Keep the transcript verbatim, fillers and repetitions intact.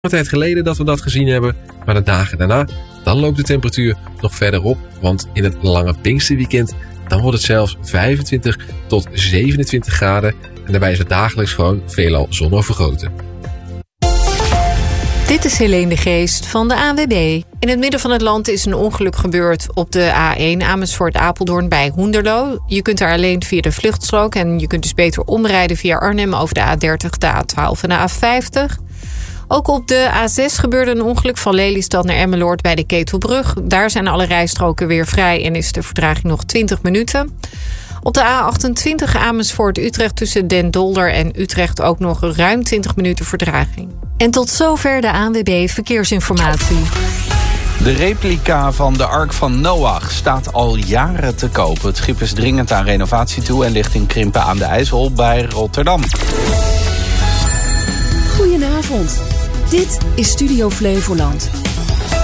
Een tijd geleden dat we dat gezien hebben, maar de dagen daarna, dan loopt de temperatuur nog verder op, want in het lange Pinksterweekend, dan wordt het zelfs vijfentwintig tot zevenentwintig graden en daarbij is het dagelijks gewoon veelal zonovergoten. Dit is Helene de Geest van de A N W B. In het midden van het land is een ongeluk gebeurd op de A één Amersfoort-Apeldoorn bij Hoenderloo. Je kunt daar alleen via de vluchtstrook en je kunt dus beter omrijden via Arnhem over de A dertig, de A twaalf en de A vijftig. Ook op de A zes gebeurde een ongeluk van Lelystad naar Emmeloord bij de Ketelbrug. Daar zijn alle rijstroken weer vrij en is de vertraging nog twintig minuten. Op de A achtentwintig Amersfoort-Utrecht tussen Den Dolder en Utrecht ook nog ruim twintig minuten vertraging. En tot zover de A N W B Verkeersinformatie. De replica van de Ark van Noach staat al jaren te koop. Het schip is dringend aan renovatie toe en ligt in Krimpen aan de IJssel bij Rotterdam. Goedenavond. Dit is Studio Flevoland.